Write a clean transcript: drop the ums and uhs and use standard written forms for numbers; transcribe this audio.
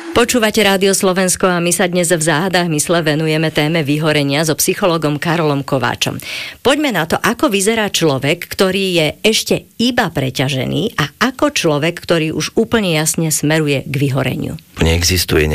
Počúvate Rádio Slovensko a my sa dnes v Záhadách mysle venujeme téme vyhorenia so psychologom Karolom Kováčom. Poďme na to, ako vyzerá človek, ktorý je ešte iba preťažený a ako človek, ktorý už úplne jasne smeruje k vyhoreniu. Neexistuje